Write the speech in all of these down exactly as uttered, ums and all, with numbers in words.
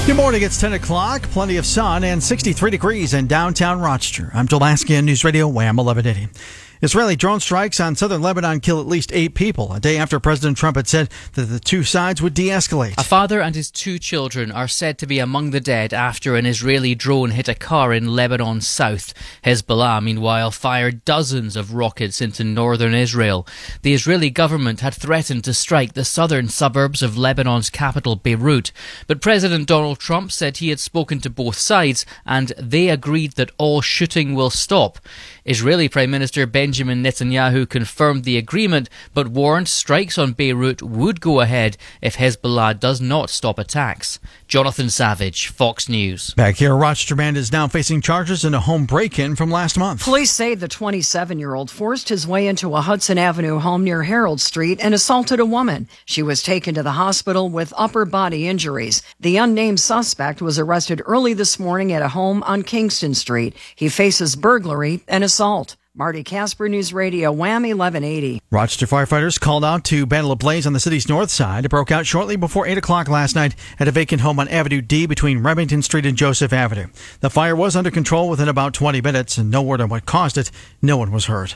Good morning, it's ten o'clock, plenty of sun and sixty-three degrees in downtown Rochester. I'm Joel Lasky, News Radio Wham eleven eighty. Israeli drone strikes on southern Lebanon kill at least eight people, a day after President Trump had said that the two sides would de-escalate. A father and his two children are said to be among the dead after an Israeli drone hit a car in Lebanon's south. Hezbollah, meanwhile, fired dozens of rockets into northern Israel. The Israeli government had threatened to strike the southern suburbs of Lebanon's capital, Beirut. But President Donald Trump said he had spoken to both sides and they agreed that all shooting will stop. Israeli Prime Minister Benjamin Netanyahu confirmed the agreement, but warned strikes on Beirut would go ahead if Hezbollah does not stop attacks. Jonathan Savage, Fox News. Back here, a Rochester man is now facing charges in a home break-in from last month. Police say the twenty-seven-year-old forced his way into a Hudson Avenue home near Harold Street and assaulted a woman. She was taken to the hospital with upper body injuries. The unnamed suspect was arrested early this morning at a home on Kingston Street. He faces burglary and assault. Marty Casper, News Radio, Wham eleven eighty. Rochester firefighters called out to battle a blaze on the city's north side. It broke out shortly before eight o'clock last night at a vacant home on Avenue D between Remington Street and Joseph Avenue. The fire was under control within about twenty minutes, and no word on what caused it. No one was hurt.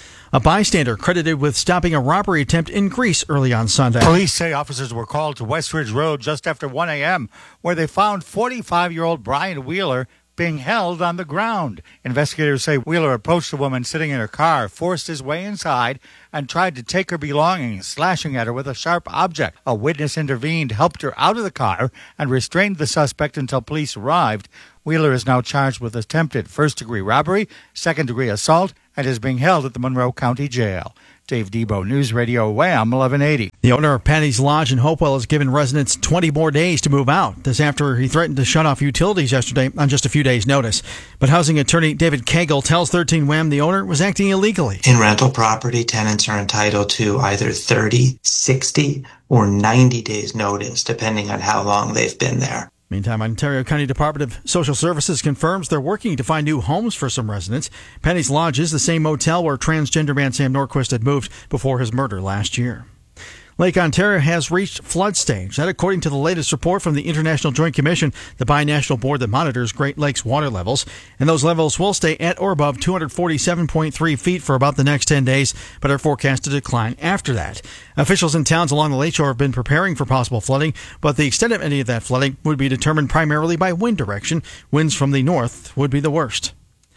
A bystander credited with stopping a robbery attempt in Greece early on Sunday. Police say officers were called to Westridge Road just after one a.m., where they found forty-five-year-old Brian Wheeler being held on the ground. Investigators say Wheeler approached a woman sitting in her car, forced his way inside, and tried to take her belongings, slashing at her with a sharp object. A witness intervened, helped her out of the car, and restrained the suspect until police arrived. Wheeler is now charged with attempted first-degree robbery, second-degree assault, and is being held at the Monroe County Jail. Dave Debo, News Radio Wham eleven eighty. The owner of Patty's Lodge in Hopewell has given residents twenty more days to move out. This after he threatened to shut off utilities yesterday on just a few days' notice. But housing attorney David Cagle tells thirteen Wham the owner was acting illegally. In rental property, tenants are entitled to either thirty, sixty, or ninety days notice, depending on how long they've been there. Meantime, Ontario County Department of Social Services confirms they're working to find new homes for some residents. Penny's Lodge is the same motel where transgender man Sam Norquist had moved before his murder last year. Lake Ontario has reached flood stage. That according to the latest report from the International Joint Commission, the binational board that monitors Great Lakes water levels. And those levels will stay at or above two hundred forty-seven point three feet for about the next ten days, but are forecast to decline after that. Officials in towns along the lakeshore have been preparing for possible flooding, but the extent of any of that flooding would be determined primarily by wind direction. Winds from the north would be the worst.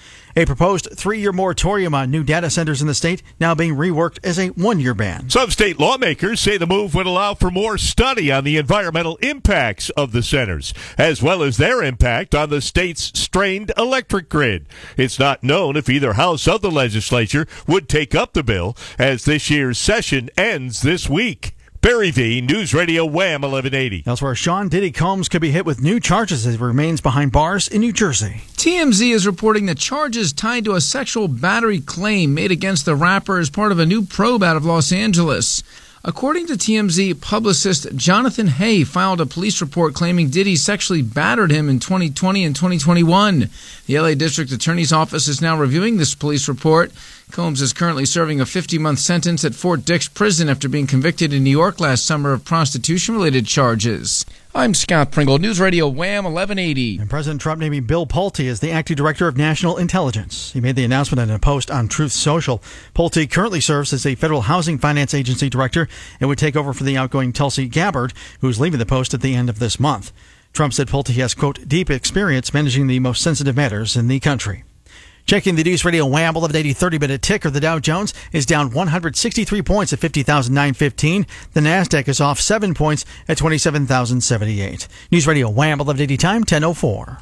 A proposed three-year moratorium on new data centers in the state now being reworked as a one-year ban. Some state lawmakers say the move would allow for more study on the environmental impacts of the centers, as well as their impact on the state's strained electric grid. It's not known if either house of the legislature would take up the bill, as this year's session ends this week. Barry V, News Radio Wham eleven eighty. Elsewhere, Sean Diddy Combs could be hit with new charges as he remains behind bars in New Jersey. T M Z is reporting that charges tied to a sexual battery claim made against the rapper as part of a new probe out of Los Angeles. According to T M Z, publicist Jonathan Hay filed a police report claiming Diddy sexually battered him in twenty twenty and twenty twenty-one. The L A District Attorney's Office is now reviewing this police report. Combs is currently serving a fifty-month sentence at Fort Dix Prison after being convicted in New York last summer of prostitution-related charges. I'm Scott Pringle, News Radio Wham eleven eighty. And President Trump naming Bill Pulte as the acting director of national intelligence. He made the announcement in a post on Truth Social. Pulte currently serves as a federal housing finance agency director and would take over for the outgoing Tulsi Gabbard, who's leaving the post at the end of this month. Trump said Pulte has, quote, deep experience managing the most sensitive matters in the country. Checking the News Radio Wham eleven eighty thirty-minute ticker, the Dow Jones is down one hundred sixty-three points at fifty thousand nine hundred fifteen. The NASDAQ is off seven points at twenty-seven thousand seventy-eight. News Radio Wham eleven eighty time, ten oh four.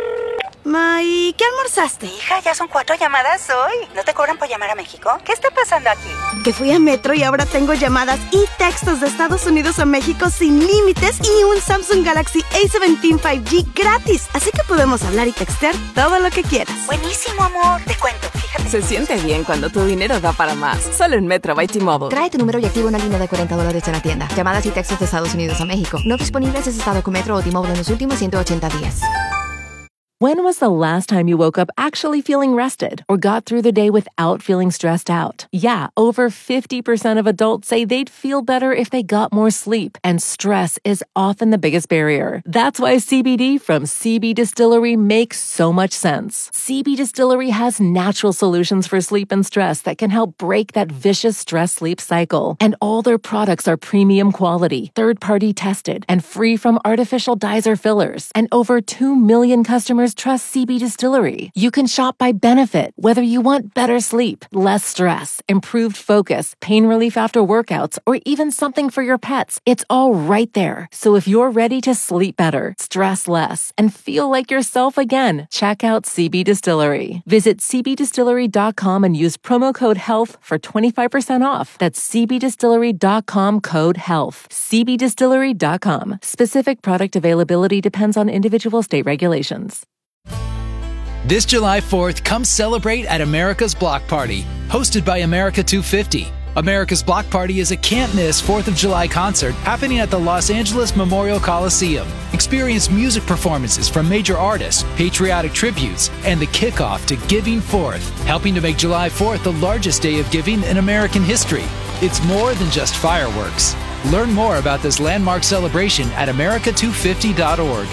Ma, ¿y qué almorzaste? Hija, ya son cuatro llamadas hoy. ¿No te cobran por llamar a México? ¿Qué está pasando aquí? Que fui a Metro y ahora tengo llamadas y textos de Estados Unidos a México sin límites y un Samsung Galaxy A diecisiete cinco G gratis. Así que podemos hablar y textear todo lo que quieras. Buenísimo, amor. Te cuento, fíjate. Se siente bien cuando tu dinero da para más. Solo en Metro by T-Mobile. Trae tu número y activa una línea de cuarenta dólares en la tienda. Llamadas y textos de Estados Unidos a México. No disponibles en estado con Metro o T-Mobile en los últimos ciento ochenta días. When was the last time you woke up actually feeling rested or got through the day without feeling stressed out? Yeah, over fifty percent of adults say they'd feel better if they got more sleep, and stress is often the biggest barrier. That's why C B D from C B Distillery makes so much sense. C B Distillery has natural solutions for sleep and stress that can help break that vicious stress-sleep cycle. And all their products are premium quality, third-party tested, and free from artificial dyes or fillers. And over two million customers trust C B Distillery. You can shop by benefit, whether you want better sleep, less stress, improved focus, pain relief after workouts, or even something for your pets. It's all right there. So if you're ready to sleep better, stress less, and feel like yourself again, check out C B Distillery. Visit c b distillery dot com and use promo code HEALTH for twenty-five percent off. That's c b distillery dot com code HEALTH. c b distillery dot com. Specific product availability depends on individual state regulations. This July fourth, come celebrate at America's Block Party, hosted by America two fifty. America's Block Party is a can't-miss fourth of July concert happening at the Los Angeles Memorial Coliseum. Experience music performances from major artists, patriotic tributes, and the kickoff to Giving Fourth, helping to make July fourth the largest day of giving in American history. It's more than just fireworks. Learn more about this landmark celebration at america two fifty dot org.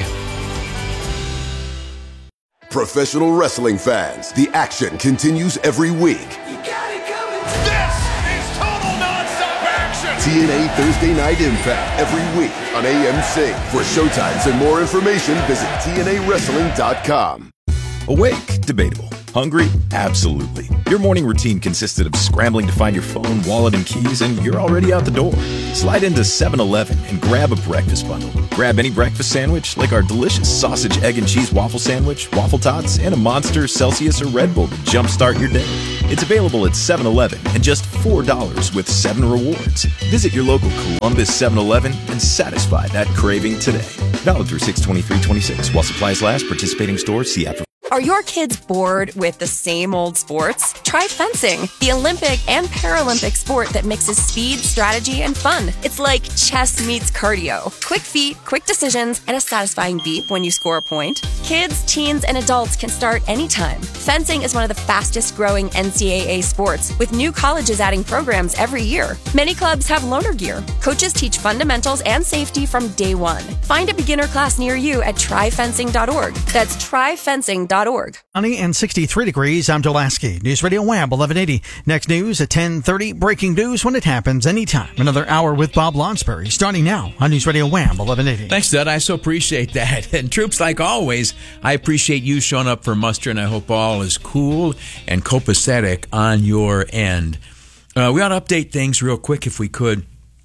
Professional wrestling fans, the action continues every week. You got it coming. This is total nonstop action. T N A Thursday Night Impact every week on A M C. For showtimes and more information, visit T N A wrestling dot com. Awake? Debatable. Hungry? Absolutely. Your morning routine consisted of scrambling to find your phone, wallet, and keys, and you're already out the door. Slide into seven eleven and grab a breakfast bundle. Grab any breakfast sandwich, like our delicious sausage, egg, and cheese waffle sandwich, waffle tots, and a Monster, Celsius, or Red Bull to jumpstart your day. It's available at seven eleven and just four dollars with seven rewards. Visit your local Columbus seven eleven and satisfy that craving today. Valid through six twenty-three twenty-six. While supplies last, participating stores, see app for. Are your kids bored with the same old sports? Try fencing, the Olympic and Paralympic sport that mixes speed, strategy, and fun. It's like chess meets cardio. Quick feet, quick decisions, and a satisfying beep when you score a point. Kids, teens, and adults can start anytime. Fencing is one of the fastest growing N C double A sports, with new colleges adding programs every year. Many clubs have loaner gear. Coaches teach fundamentals and safety from day one. Find a beginner class near you at try fencing dot org. That's try fencing dot org. Sunny and sixty-three degrees. I'm Joe Lasky. News Radio Wham eleven eighty. Next news at ten thirty. Breaking news when it happens anytime. Another hour with Bob Lonsbury starting now on News Radio Wham eleven eighty. Thanks, Dad. I so appreciate that. And troops, like always, I appreciate you showing up for muster, and I hope all is cool and copacetic on your end. Uh, we ought to update things real quick, if we could,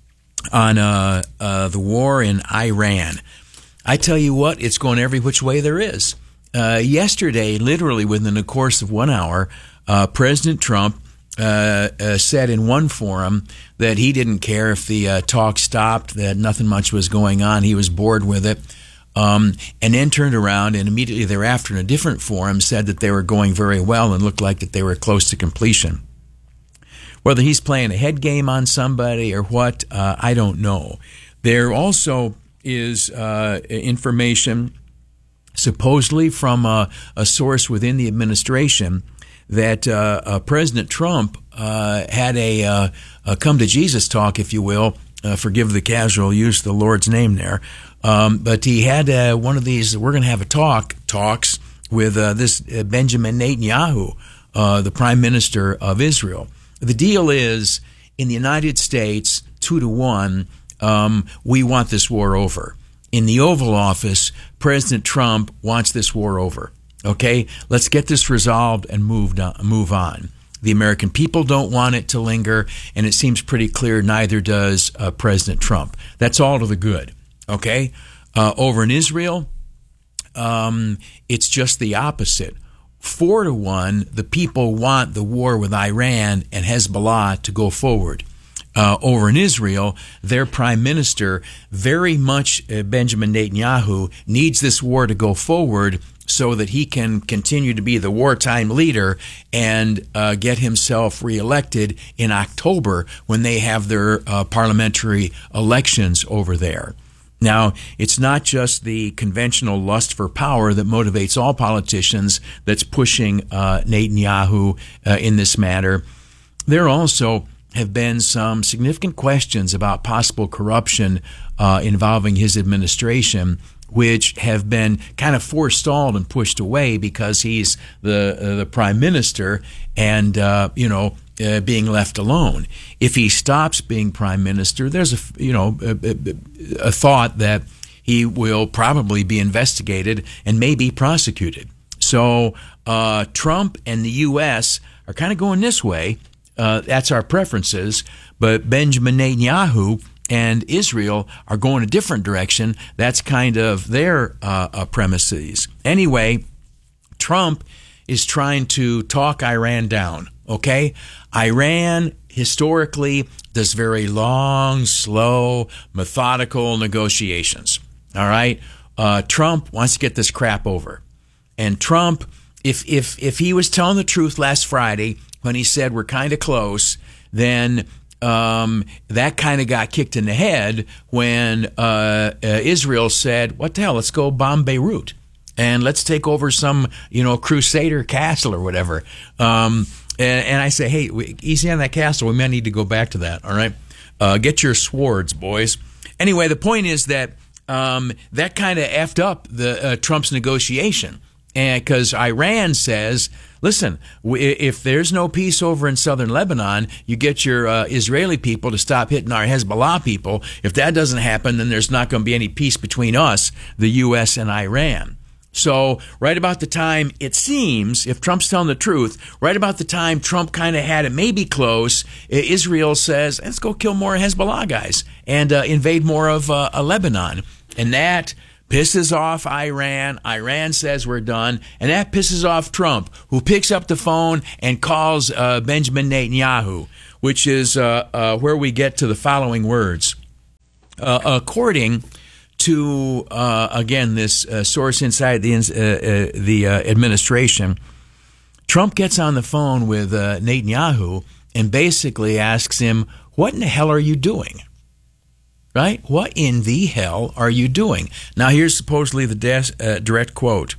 on uh, uh, the war in Iran. I tell you what, it's going every which way there is. Uh, yesterday, literally within the course of one hour, uh, President Trump uh, uh, said in one forum that he didn't care if the uh, talk stopped, that nothing much was going on. He was bored with it. Um, and then turned around and immediately thereafter in a different forum said that they were going very well and looked like that they were close to completion. Whether he's playing a head game on somebody or what, uh, I don't know. There also is uh, information supposedly from a, a source within the administration that uh, uh, President Trump uh, had a, uh, a come-to-Jesus talk, if you will. Uh, forgive the casual use of the Lord's name there. Um, but he had uh, one of these, we're going to have a talk, talks with uh, this uh, Benjamin Netanyahu, uh, the Prime Minister of Israel. The deal is, in the United States, two to one, um, we want this war over. In the Oval Office, President Trump wants this war over. Okay, let's get this resolved and moved on, move on. The American people don't want it to linger, and it seems pretty clear neither does uh, President Trump. That's all to the good. Okay, uh, over in Israel, um, it's just the opposite. Four to one, the people want the war with Iran and Hezbollah to go forward. Uh, over in Israel, their prime minister, very much uh, Benjamin Netanyahu, needs this war to go forward so that he can continue to be the wartime leader and uh, get himself reelected in October when they have their uh, parliamentary elections over there. Now, it's not just the conventional lust for power that motivates all politicians that's pushing uh, Netanyahu uh, in this matter. There also have been some significant questions about possible corruption uh, involving his administration, which have been kind of forestalled and pushed away because he's the uh, the prime minister and, uh, you know, uh, being left alone. If he stops being prime minister, there's a, you know, a, a, a thought that he will probably be investigated and maybe prosecuted. So uh, Trump and the U S are kind of going this way. Uh, that's our preferences. But Benjamin Netanyahu and Israel are going a different direction. That's kind of their uh, uh, premises. Anyway, Trump is trying to talk Iran down, okay? Iran historically does very long, slow, methodical negotiations, all right? Uh, Trump wants to get this crap over. And Trump, if if if he was telling the truth last Friday when he said we're kind of close, then um, that kind of got kicked in the head when uh, uh, Israel said, what the hell, let's go bomb Beirut and let's take over some, you know, Crusader castle or whatever. Um, and, and I say, hey, we, easy on that castle. We may need to go back to that, all right? Uh, get your swords, boys. Anyway, the point is that um, that kind of effed up the uh, Trump's negotiation. And because Iran says, listen, if there's no peace over in southern Lebanon, you get your uh, Israeli people to stop hitting our Hezbollah people. If that doesn't happen, then there's not going to be any peace between us, the U S, and Iran. So right about the time, it seems, if Trump's telling the truth, right about the time Trump kind of had it maybe close, Israel says, let's go kill more Hezbollah guys and uh, invade more of uh, Lebanon. And that pisses off Iran. Iran says we're done. And that pisses off Trump, who picks up the phone and calls uh, Benjamin Netanyahu, which is uh, uh, where we get to the following words. Uh, according to, uh, again, this uh, source inside the, uh, uh, the uh, administration, Trump gets on the phone with uh, Netanyahu and basically asks him, what in the hell are you doing? Right? What in the hell are you doing? Now, here's supposedly the des- uh, direct quote.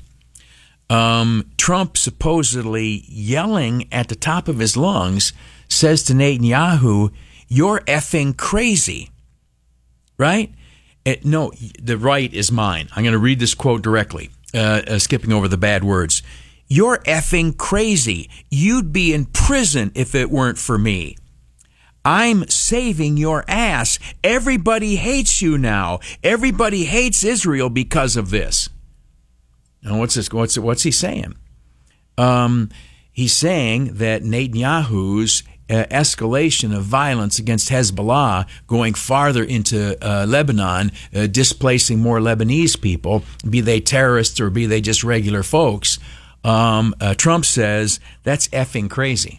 Um, Trump supposedly yelling at the top of his lungs says to Netanyahu, you're effing crazy. Right? It, no, the right is mine. I'm going to read this quote directly, uh, uh, skipping over the bad words. You're effing crazy. You'd be in prison if it weren't for me. I'm saving your ass. Everybody hates you now. Everybody hates Israel because of this. Now, what's this? What's what's he saying? Um, he's saying that Netanyahu's uh, escalation of violence against Hezbollah, going farther into uh, Lebanon, uh, displacing more Lebanese people, be they terrorists or be they just regular folks. Um, uh, Trump says that's effing crazy.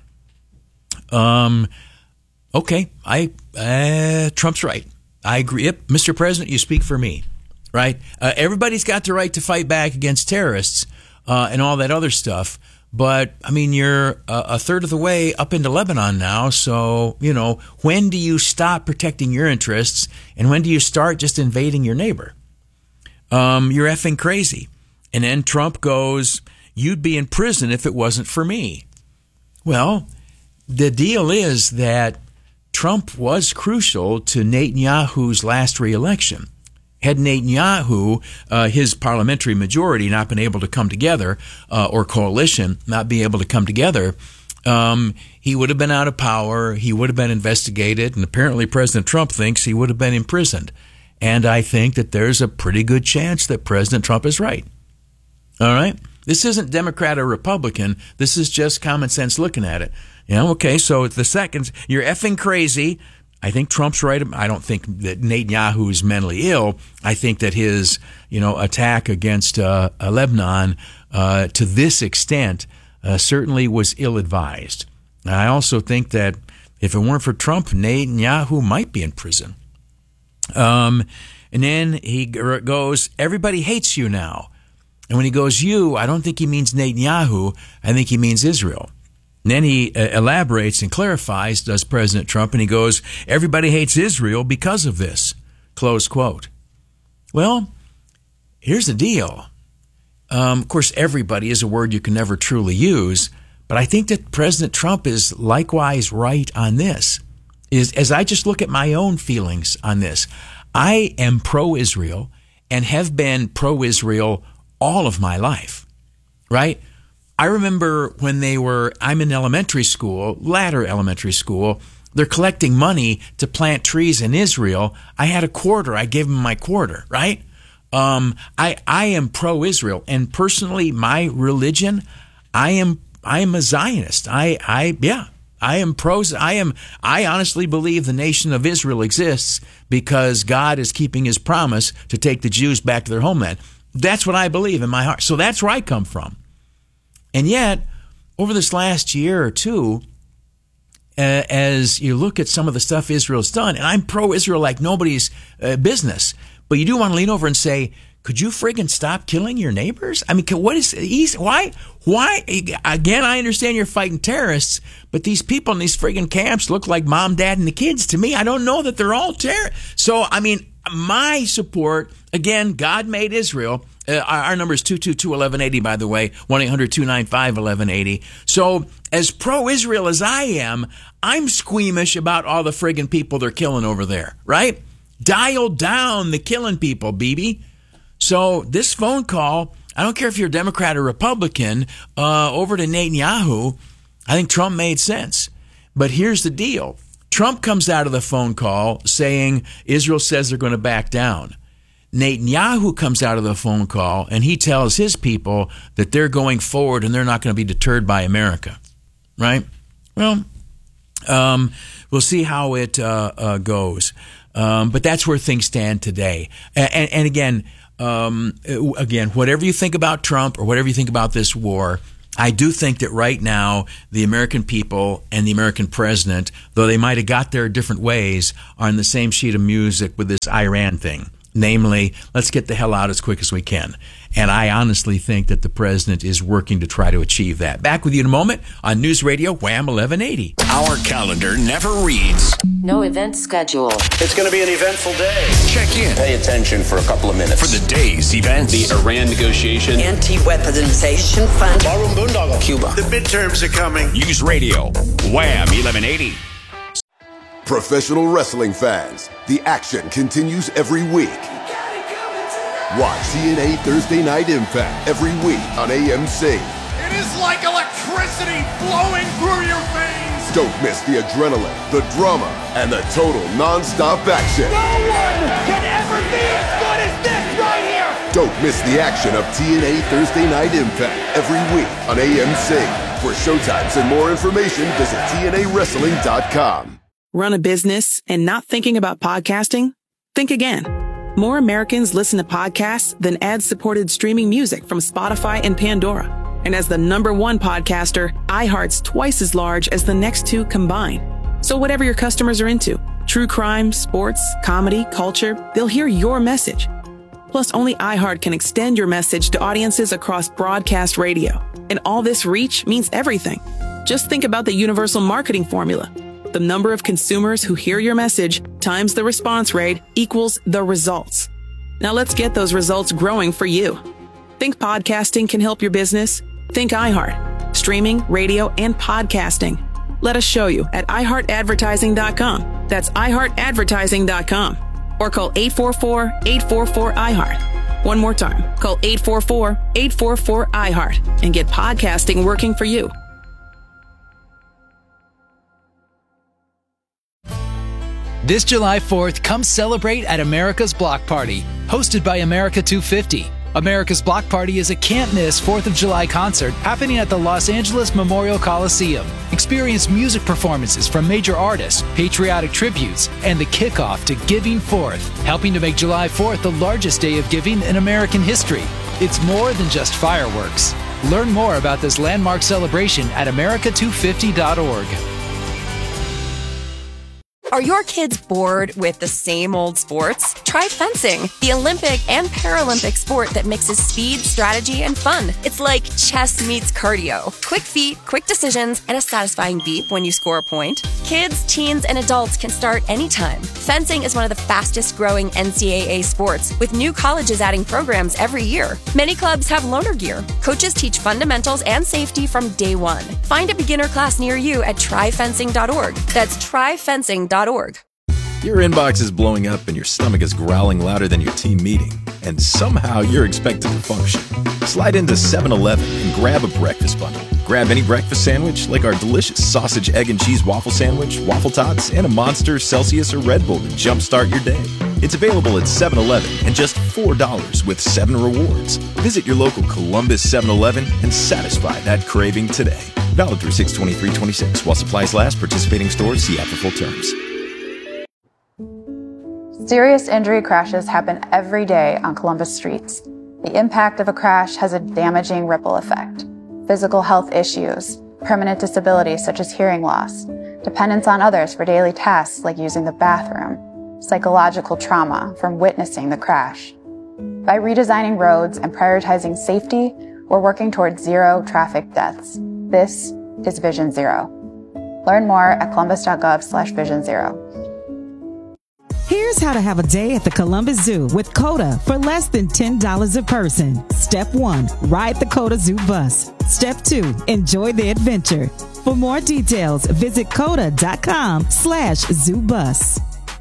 Um. Okay, I uh, Trump's right. I agree. Yep, Mister President, you speak for me, right? Uh, everybody's got the right to fight back against terrorists uh, and all that other stuff. But, I mean, you're a, a third of the way up into Lebanon now. So, you know, when do you stop protecting your interests and when do you start just invading your neighbor? Um, you're effing crazy. And then Trump goes, you'd be in prison if it wasn't for me. Well, the deal is that Trump was crucial to Netanyahu's last reelection. Had Netanyahu, uh, his parliamentary majority, not been able to come together, uh, or coalition not be able to come together, um, he would have been out of power, he would have been investigated, and apparently President Trump thinks he would have been imprisoned. And I think that there's a pretty good chance that President Trump is right. All right? This isn't Democrat or Republican. This is just common sense looking at it. Yeah, okay, so the second, you're effing crazy. I think Trump's right. I don't think that Netanyahu is mentally ill. I think that his, you know, attack against uh, Lebanon uh, to this extent uh, certainly was ill-advised. I also think that if it weren't for Trump, Netanyahu might be in prison. Um, and then he goes, everybody hates you now. And when he goes, you, I don't think he means Netanyahu. I think he means Israel. And then he uh, elaborates and clarifies, does President Trump, and he goes, everybody hates Israel because of this, close quote. Well, here's the deal. Um, of course, everybody is a word you can never truly use, but I think that President Trump is likewise right on this. Is as I just look at my own feelings on this, I am pro-Israel and have been pro-Israel all of my life, right? I remember when they were, I'm in elementary school, latter elementary school, they're collecting money to plant trees in Israel. I had a quarter. I gave them my quarter, right? Um, I I am pro-Israel, and personally, my religion, I am I am a Zionist. I I yeah, I am pro. I am I honestly believe the nation of Israel exists because God is keeping His promise to take the Jews back to their homeland. That's what I believe in my heart. So that's where I come from. And yet, over this last year or two, uh, as you look at some of the stuff Israel's done, and I'm pro-Israel like nobody's uh, business, but you do want to lean over and say, could you friggin' stop killing your neighbors? I mean, what is easy? Why? Why? Again, I understand you're fighting terrorists, but these people in these friggin' camps look like mom, dad, and the kids to me. I don't know that they're all terrorists. So, I mean, my support, again, God made Israel. Uh, our, our number is two two two, one one eight zero, by the way, one eight hundred, two nine five, one one eight zero. So as pro-Israel as I am, I'm squeamish about all the friggin' people they're killing over there, right? Dial down the killing people, Bibi. So this phone call, I don't care if you're a Democrat or Republican, uh, over to Netanyahu, I think Trump made sense. But here's the deal. Trump comes out of the phone call saying Israel says they're going to back down. Netanyahu comes out of the phone call and he tells his people that they're going forward and they're not going to be deterred by America, right? Well, um, we'll see how it uh, uh, goes. Um, but that's where things stand today. And, and, and again, um, again, whatever you think about Trump or whatever you think about this war, I do think that right now the American people and the American president, though they might have got there different ways, are on the same sheet of music with this Iran thing. Namely, let's get the hell out as quick as we can. And I honestly think that the president is working to try to achieve that. Back with you in a moment on News Radio Wham eleven eighty. Our calendar never reads. No event schedule. It's going to be an eventful day. Check in. Pay attention for a couple of minutes. For the day's events. The Iran negotiation. Anti-weaponization fund. Barroom Boondoggle. Cuba. The midterms are coming. News Radio Wham eleven eighty. Professional wrestling fans, the action continues every week. Watch T N A Thursday Night Impact every week on A M C. It is like electricity flowing through your veins. Don't miss the adrenaline, the drama, and the total non-stop action. No one can ever be as good as this right here. Don't miss the action of T N A Thursday Night Impact every week on A M C. For showtimes and more information, visit T N A wrestling dot com. Run a business and not thinking about podcasting? Think again. More Americans listen to podcasts than ad-supported streaming music from Spotify and Pandora. And as the number one podcaster, iHeart's twice as large as the next two combined. So whatever your customers are into, true crime, sports, comedy, culture, they'll hear your message. Plus, only iHeart can extend your message to audiences across broadcast radio. And all this reach means everything. Just think about the universal marketing formula. The number of consumers who hear your message times the response rate equals the results. Now let's get those results growing for you. Think podcasting can help your business? Think iHeart. Streaming, radio, and podcasting. Let us show you at i heart advertising dot com. That's i heart advertising dot com. Or call eight four four, eight four four, I heart. One more time. Call eight four four, eight four four, I heart and get podcasting working for you. This July fourth, come celebrate at America's Block Party, hosted by America two fifty. America's Block Party is a can't-miss fourth of July concert happening at the Los Angeles Memorial Coliseum. Experience music performances from major artists, patriotic tributes, and the kickoff to Giving Fourth, helping to make July fourth the largest day of giving in American history. It's more than just fireworks. Learn more about this landmark celebration at america two fifty dot org. Are your kids bored with the same old sports? Try fencing, the Olympic and Paralympic sport that mixes speed, strategy, and fun. It's like chess meets cardio. Quick feet, quick decisions, and a satisfying beep when you score a point. Kids, teens, and adults can start anytime. Fencing is one of the fastest growing N C double A sports, with new colleges adding programs every year. Many clubs have loaner gear. Coaches teach fundamentals and safety from day one. Find a beginner class near you at try fencing dot org. That's try fencing dot org. Your inbox is blowing up and your stomach is growling louder than your team meeting, and somehow you're expected to function. Slide into seven eleven and grab a breakfast bundle. Grab any breakfast sandwich like our delicious sausage, egg, and cheese waffle sandwich, waffle tots, and a Monster, Celsius, or Red Bull to jumpstart your day. It's available at seven eleven and just four dollars with seven rewards. Visit your local Columbus seven eleven and satisfy that craving today. Valid through six twenty-three twenty-six. While supplies last, participating stores see app for full terms. Serious injury crashes happen every day on Columbus streets. The impact of a crash has a damaging ripple effect. Physical health issues, permanent disabilities such as hearing loss, dependence on others for daily tasks like using the bathroom, psychological trauma from witnessing the crash. By redesigning roads and prioritizing safety, we're working towards zero traffic deaths. This is Vision Zero. Learn more at columbus.gov slash vision zero. Here's how to have a day at the Columbus Zoo with COTA for less than ten dollars a person. Step one, ride the COTA Zoo bus. Step two, enjoy the adventure. For more details, visit COTA.com slash zoo bus.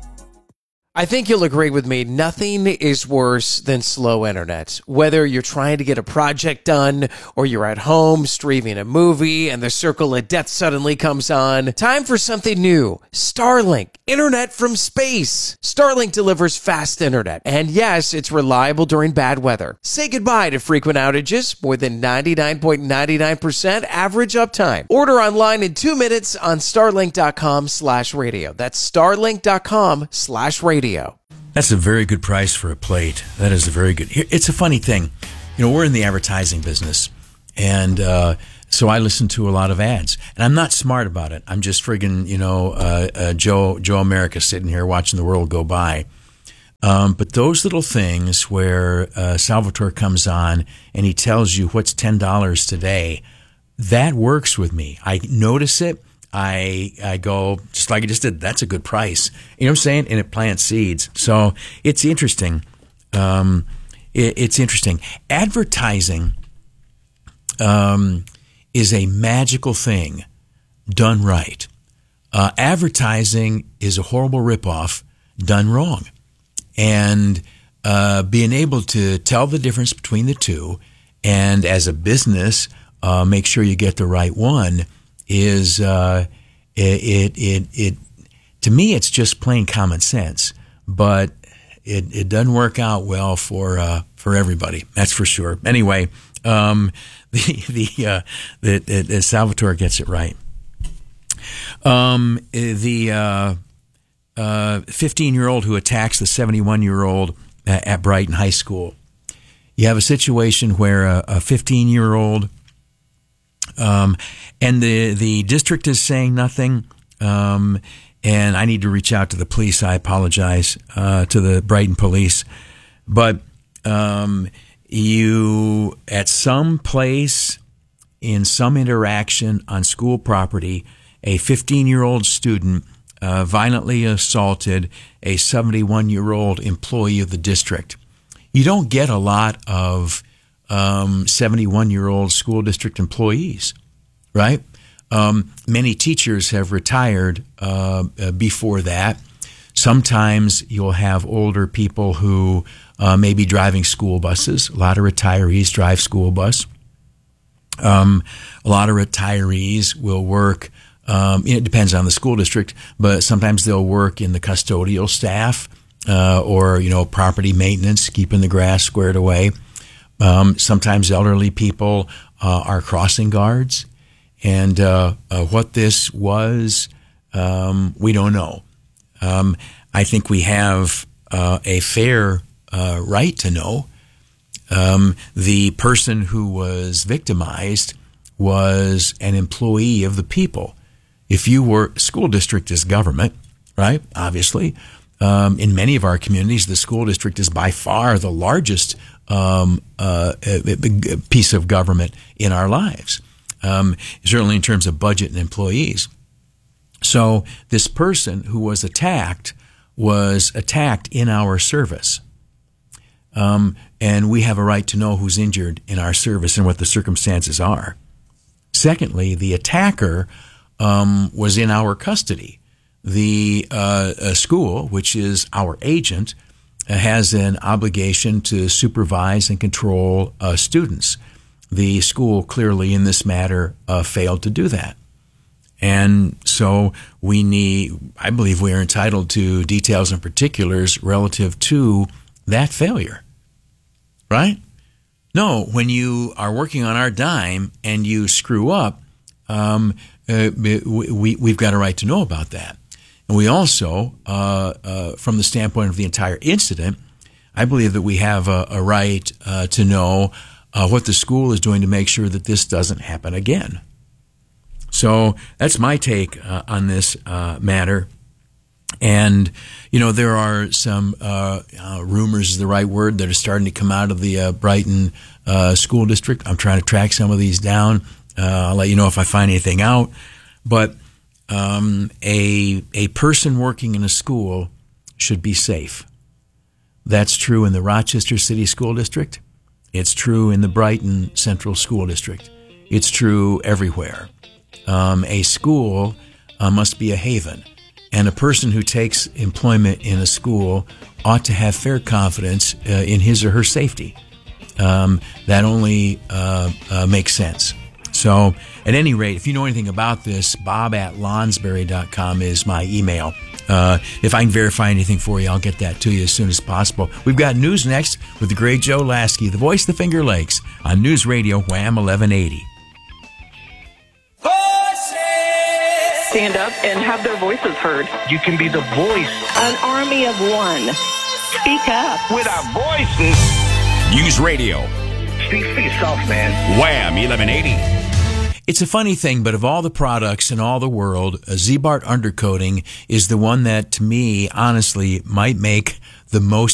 I think you'll agree with me, nothing is worse than slow internet. Whether you're trying to get a project done or you're at home streaming a movie and the circle of death suddenly comes on, time for something new. Starlink, internet from space. Starlink delivers fast internet. And yes, it's reliable during bad weather. Say goodbye to frequent outages, more than ninety-nine point nine nine percent average uptime. Order online in two minutes on starlink.com slash radio. That's starlink.com slash radio. That's a very good price for a plate. That is a very good. It's a funny thing. You know, we're in the advertising business, and uh, so I listen to a lot of ads. And I'm not smart about it. I'm just friggin', you know, uh, uh, Joe Joe America sitting here watching the world go by. Um, but those little things where uh, Salvatore comes on and he tells you what's ten dollars today, that works with me. I notice it. I I go, just like I just did, that's a good price. You know what I'm saying? And it plants seeds. So it's interesting. Um, it, it's interesting. Advertising um, is a magical thing done right. Uh, advertising is a horrible ripoff done wrong. And uh, being able to tell the difference between the two, and as a business, uh, make sure you get the right one, is uh, it, it it it to me it's just plain common sense, but it it doesn't work out well for uh, for everybody. That's for sure. Anyway, um, the the, uh, the the the Salvatore gets it right. Um, the uh, uh, fifteen-year-old who attacks the seventy-one-year-old at, at Brighton High School. You have a situation where a, a fifteen-year-old Um, and the, the district is saying nothing. Um, and I need to reach out to the police. I apologize, uh, to the Brighton police, but, um, you, at some place in some interaction on school property, a fifteen-year-old student, uh, violently assaulted a seventy-one-year-old employee of the district. You don't get a lot of Um, seventy-one-year-old school district employees, right? Um, many teachers have retired uh, before that. Sometimes you'll have older people who uh, may be driving school buses. A lot of retirees drive school bus. Um, a lot of retirees will work, um, it depends on the school district, but sometimes they'll work in the custodial staff uh, or, you know, property maintenance, keeping the grass squared away. Um, sometimes elderly people uh, are crossing guards, and uh, uh, what this was, um, we don't know. Um, I think we have uh, a fair uh, right to know. Um, the person who was victimized was an employee of the people. If you were, school district is government, right? Obviously. Um, in many of our communities, the school district is by far the largest um, uh, piece of government in our lives, um, certainly in terms of budget and employees. So this person who was attacked was attacked in our service. Um, and we have a right to know who's injured in our service and what the circumstances are. Secondly, the attacker um, was in our custody. The uh, uh, school, which is our agent, uh, has an obligation to supervise and control uh, students. The school clearly in this matter uh, failed to do that. And so we need, I believe we are entitled to details and particulars relative to that failure. Right? No, when you are working on our dime and you screw up, um, uh, we, we've got a right to know about that. And we also, uh, uh, from the standpoint of the entire incident, I believe that we have a, a right uh, to know uh, what the school is doing to make sure that this doesn't happen again. So that's my take uh, on this uh, matter. And, you know, there are some uh, uh, rumors is the right word that are starting to come out of the uh, Brighton uh, school district. I'm trying to track some of these down. Uh, I'll let you know if I find anything out. But um, a a person working in a school should be safe. That's true in the Rochester City School District. It's true in the Brighton Central School District. It's true everywhere. Um, a school uh, must be a haven. And a person who takes employment in a school ought to have fair confidence uh, in his or her safety. Um, that only uh, uh, makes sense. So, at any rate, if you know anything about this, bob at lonsberry dot com is my email. Uh, if I can verify anything for you, I'll get that to you as soon as possible. We've got news next with the great Joe Lasky, the voice of the Finger Lakes, on News Radio Wham eleven eighty. Stand up and have their voices heard. You can be the voice. An army of one. Speak up. With our voices. News Radio. Speak for yourself, man. Wham eleven eighty. It's a funny thing, but of all the products in all the world, a Z-Bart undercoating is the one that, to me, honestly, might make the most